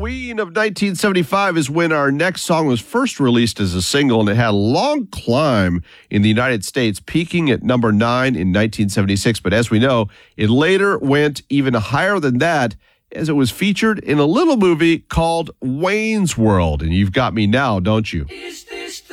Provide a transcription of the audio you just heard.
Halloween of 1975 is when our next song was first released as a single, and it had a long climb in the United States, peaking at number 9 in 1976. But as we know, it later went even higher than that, as it was featured in a little movie called Wayne's World. And you've got me now, don't you?